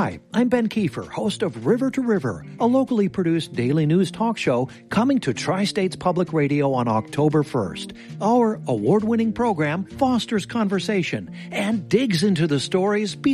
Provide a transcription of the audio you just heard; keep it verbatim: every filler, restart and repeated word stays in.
Hi, I'm Ben Kiefer, host of River to River, a locally produced daily news talk show coming to Tri-States Public Radio on October first. Our award-winning program fosters conversation and digs into the stories